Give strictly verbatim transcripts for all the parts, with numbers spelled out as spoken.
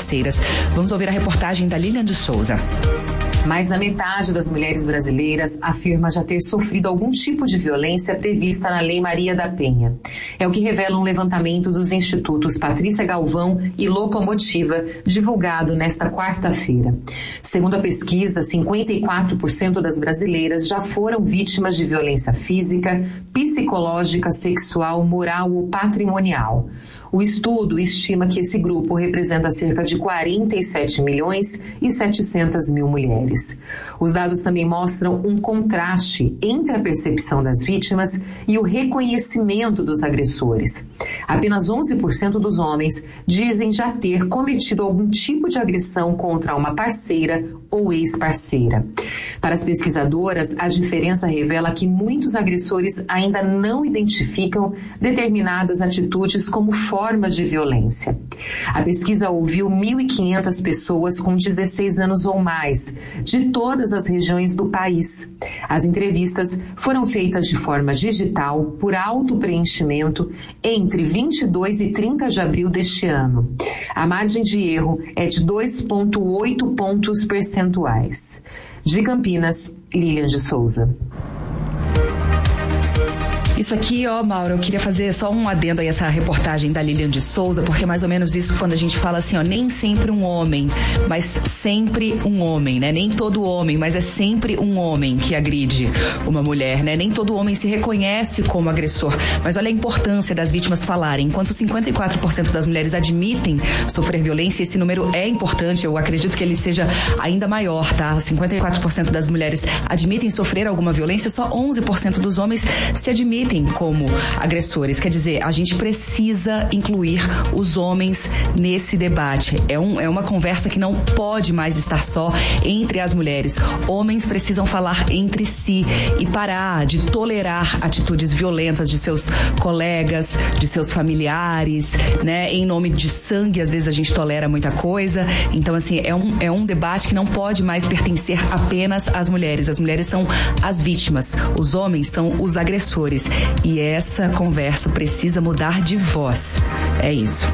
parceiras. Vamos ouvir a reportagem da Lilian de Souza. Mais da metade das mulheres brasileiras afirma já ter sofrido algum tipo de violência prevista na Lei Maria da Penha. É o que revela um levantamento dos institutos Patrícia Galvão e Locomotiva, divulgado nesta quarta-feira. Segundo a pesquisa, cinquenta e quatro por cento das brasileiras já foram vítimas de violência física, psicológica, sexual, moral ou patrimonial. O estudo estima que esse grupo representa cerca de quarenta e sete milhões e setecentas mil mulheres. Os dados também mostram um contraste entre a percepção das vítimas e o reconhecimento dos agressores. Apenas onze por cento dos homens dizem já ter cometido algum tipo de agressão contra uma parceira ou ex-parceira. Para as pesquisadoras, a diferença revela que muitos agressores ainda não identificam determinadas atitudes como formas de violência. A pesquisa ouviu mil e quinhentas pessoas com dezesseis anos ou mais, de todas as regiões do país. As entrevistas foram feitas de forma digital, por autopreenchimento, entre vinte e dois e trinta de abril deste ano. A margem de erro é de dois vírgula oito pontos percentuais. De Campinas, Lilian de Souza. Isso aqui, ó, Mauro, eu queria fazer só um adendo aí a essa reportagem da Lilian de Souza, porque é mais ou menos isso quando a gente fala assim, ó, nem sempre um homem, mas sempre um homem, né? Nem todo homem, mas é sempre um homem que agride uma mulher, né? Nem todo homem se reconhece como agressor. Mas olha a importância das vítimas falarem. Enquanto cinquenta e quatro por cento das mulheres admitem sofrer violência, esse número é importante, eu acredito que ele seja ainda maior, tá? cinquenta e quatro por cento das mulheres admitem sofrer alguma violência, só onze por cento dos homens se admitem como agressores. Quer dizer, a gente precisa incluir os homens nesse debate. É, um, é uma conversa que não pode mais estar só entre as mulheres. Homens precisam falar entre si e parar de tolerar atitudes violentas de seus colegas, de seus familiares, né? Em nome de sangue, às vezes a gente tolera muita coisa. Então, assim, é um, é um debate que não pode mais pertencer apenas às mulheres. As mulheres são as vítimas, os homens são os agressores. E essa conversa precisa mudar de voz. É isso.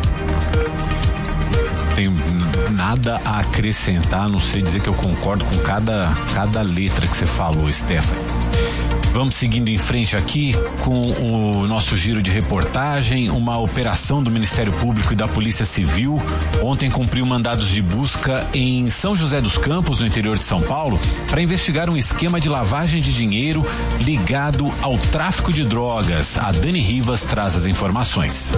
Tenho nada a acrescentar, a não sei dizer que eu concordo com cada, cada letra que você falou, Stephanie. Vamos seguindo em frente aqui com o nosso giro de reportagem. Uma operação do Ministério Público e da Polícia Civil ontem cumpriu mandados de busca em São José dos Campos, no interior de São Paulo, para investigar um esquema de lavagem de dinheiro ligado ao tráfico de drogas. A Dani Rivas traz as informações.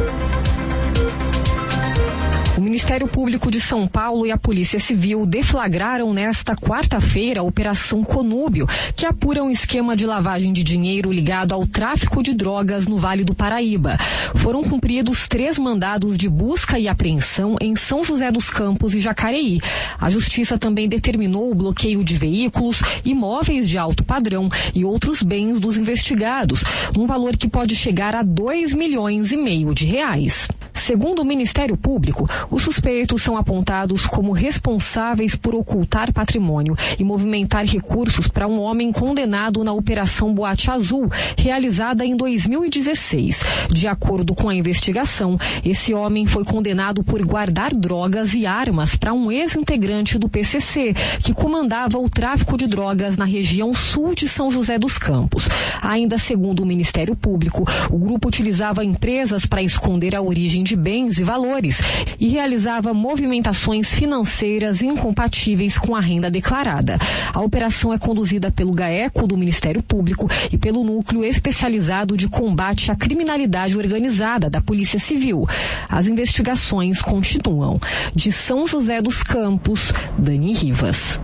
O Ministério Público de São Paulo e a Polícia Civil deflagraram nesta quarta-feira a Operação Conúbio, que apura um esquema de lavagem de dinheiro ligado ao tráfico de drogas no Vale do Paraíba. Foram cumpridos três mandados de busca e apreensão em São José dos Campos e Jacareí. A Justiça também determinou o bloqueio de veículos, imóveis de alto padrão e outros bens dos investigados, num valor que pode chegar a dois milhões e meio de reais. Segundo o Ministério Público, os suspeitos são apontados como responsáveis por ocultar patrimônio e movimentar recursos para um homem condenado na Operação Boate Azul, realizada em dois mil e dezesseis. De acordo com a investigação, esse homem foi condenado por guardar drogas e armas para um ex-integrante do P C C, que comandava o tráfico de drogas na região sul de São José dos Campos. Ainda segundo o Ministério Público, o grupo utilizava empresas para esconder a origem de bens e valores e realizava movimentações financeiras incompatíveis com a renda declarada. A operação é conduzida pelo GAECO do Ministério Público e pelo Núcleo Especializado de Combate à Criminalidade Organizada da Polícia Civil. As investigações continuam. De São José dos Campos, Dani Rivas.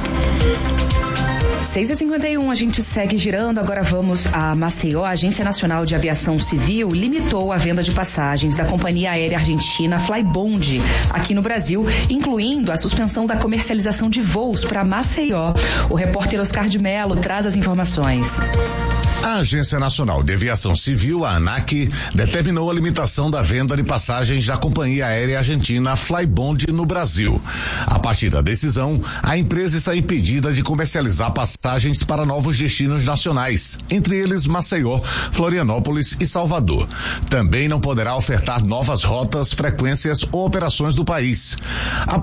seis e cinquenta e um, a gente segue girando, agora vamos a Maceió. A Agência Nacional de Aviação Civil limitou a venda de passagens da companhia aérea argentina Flybond aqui no Brasil, incluindo a suspensão da comercialização de voos para Maceió. O repórter Oscar de Mello traz as informações. A Agência Nacional de Aviação Civil, a ANAC, determinou a limitação da venda de passagens da companhia aérea argentina Flybond no Brasil. A partir da decisão, a empresa está impedida de comercializar passagens para novos destinos nacionais, entre eles Maceió, Florianópolis e Salvador. Também não poderá ofertar novas rotas, frequências ou operações do país. A